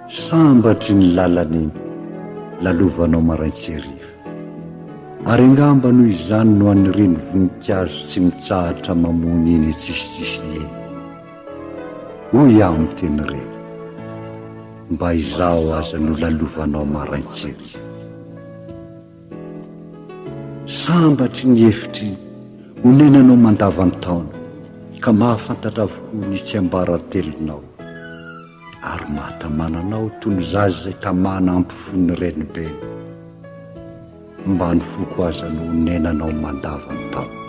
sambatry ny lalany lalovanao maraitseriva, ary angamba noho izany no anireny voninkazo tsy mitsahatra mamony eny tsisitsisy eny. Hoy aho amin'ny teny reny, mba izao aza no lalovanao maraitseriva. Sambatry ny hefitry honenanao mandavan-taona, ka mahafantatra avokoa ny tsiambaratelonao, ary mahatamananao toy ny zazy izay tamana ampifony renibeny, mba ny foko aza no honenanao mandavan-taona.